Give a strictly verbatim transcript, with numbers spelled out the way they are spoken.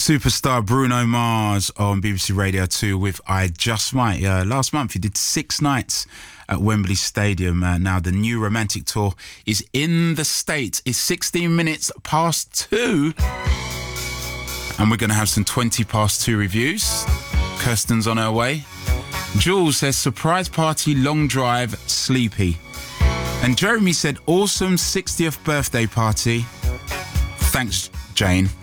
superstar Bruno Mars on B B C Radio two with I Just Might. Uh, last month he did six nights at Wembley Stadium. Uh, now the new Romantic Tour is in the States. It's sixteen minutes past two. And we're going to have some twenty past two reviews. Kirsten's on her way. Jules says, surprise party, long drive, sleepy. And Jeremy said, awesome sixtieth birthday party. Thanks, Jane.